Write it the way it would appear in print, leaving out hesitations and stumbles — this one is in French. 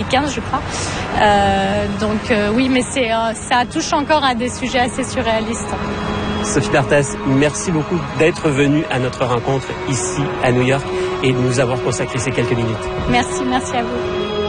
2015, je crois. Oui, mais ça touche encore à des sujets assez surréalistes. Sophie D'Artas, merci beaucoup d'être venue à notre rencontre ici à New York et de nous avoir consacré ces quelques minutes. Merci à vous.